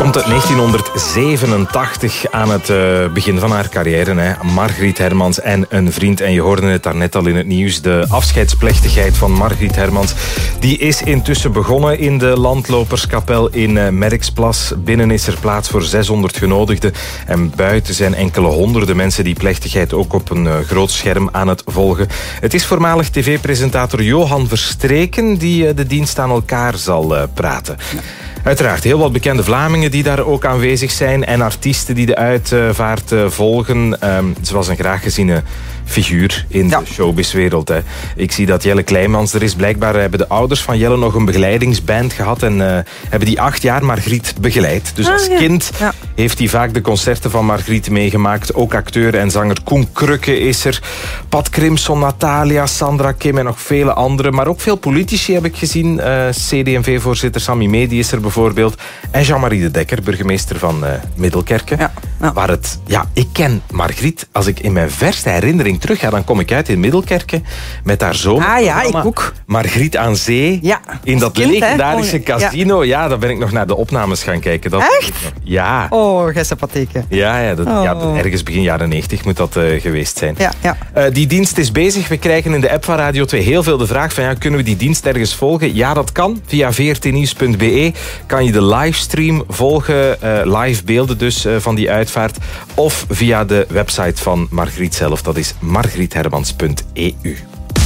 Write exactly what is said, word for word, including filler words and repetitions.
komt uit negentienhonderdzevenentachtig aan het uh, begin van haar carrière. Hè. Margriet Hermans en een vriend. En je hoorde het daarnet al in het nieuws. De afscheidsplechtigheid van Margriet Hermans die is intussen begonnen in de landloperskapel in uh, Merksplas. Binnen is er plaats voor zeshonderd genodigden. En buiten zijn enkele honderden mensen die plechtigheid ook op een uh, groot scherm aan het volgen. Het is voormalig tv-presentator Johan Verstreken die uh, de dienst aan elkaar zal uh, praten. Ja. Uiteraard heel wat bekende Vlamingen die daar ook aanwezig zijn en artiesten die de uitvaart uh, volgen. Um, ze was een graag geziene figuur in ja. de showbizwereld. Hè. Ik zie dat Jelle Kleimans er is. Blijkbaar hebben de ouders van Jelle nog een begeleidingsband gehad en uh, hebben die acht jaar Margriet begeleid. Dus als ah, ja. kind ja. heeft hij vaak de concerten van Margriet meegemaakt. Ook acteur en zanger Koen Krukke is er. Pat Crimson, Natalia, Sandra Kim en nog vele anderen. Maar ook veel politici heb ik gezien. Uh, C D en V-voorzitter Sammy Medi is er bijvoorbeeld. En Jean-Marie de Dekker, burgemeester van uh, Middelkerke. Ja. Ja. Waar het, ja, ik ken Margriet, als ik in mijn verste herinnering terug ga, dan kom ik uit in Middelkerke met haar zoon. Ah ja, ik ook. Margriet aan Zee. Ja, in dat kind, legendarische hè? casino. Ja. ja, daar ben ik nog naar de opnames gaan kijken. Dat Echt? Ja. Oh, gijsapatheken. Ja, ja, dat, oh. ja, ergens begin jaren negentig moet dat uh, geweest zijn. Ja, ja. Uh, die dienst is bezig. We krijgen in de app van Radio twee heel veel de vraag van ja, kunnen we die dienst ergens volgen? Ja, dat kan. Via v r t nieuws punt b e kan je de livestream volgen. Uh, live beelden dus uh, van die uitvaart. Of via de website van Margriet zelf. Dat is margriethermans punt e u.